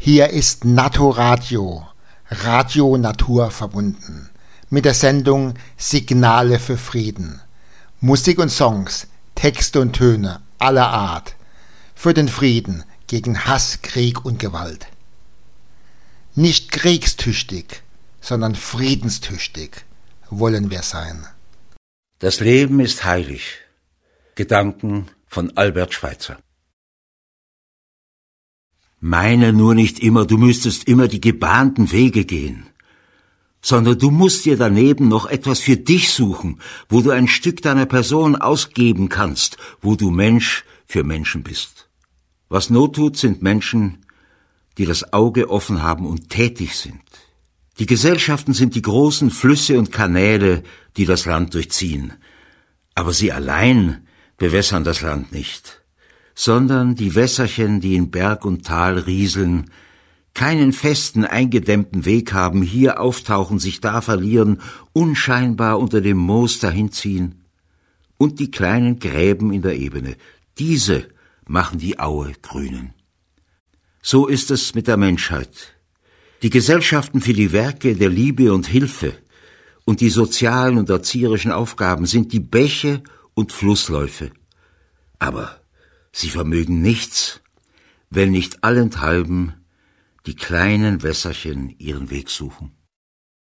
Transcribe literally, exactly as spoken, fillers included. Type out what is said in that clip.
Hier ist Naturadio, Radio Natur verbunden, mit der Sendung Signale für Frieden. Musik und Songs, Texte und Töne aller Art, für den Frieden gegen Hass, Krieg und Gewalt. Nicht kriegstüchtig, sondern friedenstüchtig wollen wir sein. Das Leben ist heilig. Gedanken von Albert Schweitzer. Meine nur nicht immer, du müsstest immer die gebahnten Wege gehen, sondern du musst dir daneben noch etwas für dich suchen, wo du ein Stück deiner Person ausgeben kannst, wo du Mensch für Menschen bist. Was Not tut, sind Menschen, die das Auge offen haben und tätig sind. Die Gesellschaften sind die großen Flüsse und Kanäle, die das Land durchziehen. Aber sie allein bewässern das Land nicht, sondern die Wässerchen, die in Berg und Tal rieseln, keinen festen, eingedämmten Weg haben, hier auftauchen, sich da verlieren, unscheinbar unter dem Moos dahinziehen. Und die kleinen Gräben in der Ebene, diese machen die Aue grünen. So ist es mit der Menschheit. Die Gesellschaften für die Werke der Liebe und Hilfe und die sozialen und erzieherischen Aufgaben sind die Bäche und Flussläufe. Aber sie vermögen nichts, wenn nicht allenthalben die kleinen Wässerchen ihren Weg suchen.